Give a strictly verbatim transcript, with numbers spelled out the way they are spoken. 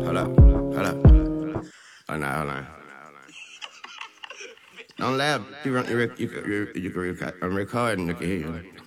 hold up, hold up. Hold on, hold on. Don't laugh. You, run, you, you, you, you, you can record. I'm recording. You can hear you.